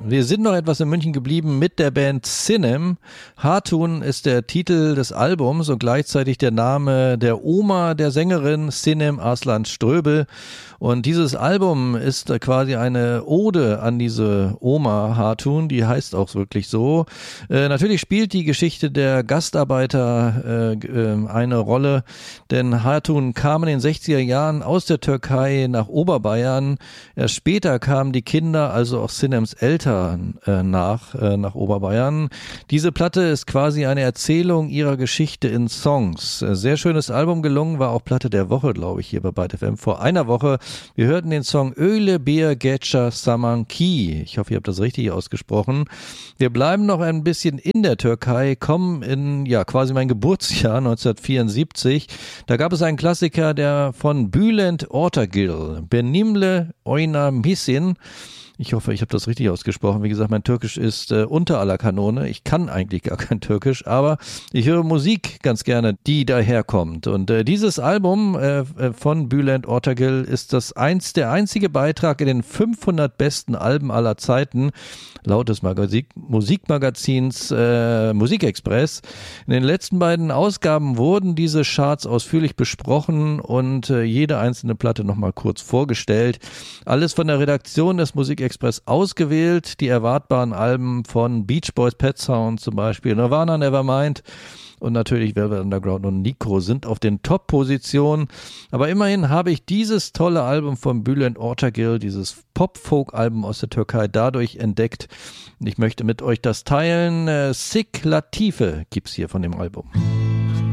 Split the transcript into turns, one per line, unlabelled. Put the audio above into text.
Wir sind noch etwas in München geblieben mit der Band Sinem. Hatun ist der Titel des Albums und gleichzeitig der Name der Oma der Sängerin Sinem Arslan Ströbel. Und dieses Album ist quasi eine Ode an diese Oma Hatun, die heißt auch wirklich so. Natürlich spielt die Geschichte der Gastarbeiter eine Rolle, denn Hatun kam in den 60er Jahren aus der Türkei nach Oberbayern. Erst später kamen die Kinder, also auch Sinems Eltern, nach Oberbayern. Diese Platte ist quasi eine Erzählung ihrer Geschichte in Songs. Sehr schönes Album gelungen, war auch Platte der Woche, glaube ich, hier bei Byte FM vor einer Woche. Wir hörten den Song Öyle Bir Gece Samanki. Ich hoffe, ihr habt das richtig ausgesprochen. Wir bleiben noch ein bisschen in der Türkei, kommen in quasi mein Geburtsjahr 1974. Da gab es einen Klassiker, der von Bülent Ortagil, Benimle Oynar Misin. Ich hoffe, ich habe das richtig ausgesprochen. Wie gesagt, mein Türkisch ist unter aller Kanone. Ich kann eigentlich gar kein Türkisch, aber ich höre Musik ganz gerne, die daherkommt. Und dieses Album von Bülent Ortagil ist der einzige Beitrag in den 500 besten Alben aller Zeiten, laut des Musikmagazins Musikexpress. In den letzten beiden Ausgaben wurden diese Charts ausführlich besprochen und jede einzelne Platte nochmal kurz vorgestellt. Alles von der Redaktion des Musikexpress ausgewählt, die erwartbaren Alben von Beach Boys, Pet Sound zum Beispiel, Nirvana, Nevermind und natürlich Velvet Underground und Nico sind auf den Top-Positionen. Aber immerhin habe ich dieses tolle Album von Bülent Ortagil, dieses Pop-Folk-Album aus der Türkei, dadurch entdeckt. Ich möchte mit euch das teilen. Sik Latife gibt's hier von dem Album.